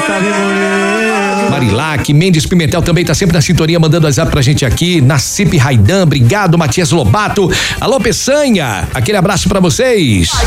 Marilac, Mendes Pimentel também tá sempre na sintonia, mandando WhatsApp pra gente aqui. Nacipe Raidan, obrigado. Matias Lobato, alô Peçanha, aquele abraço pra vocês.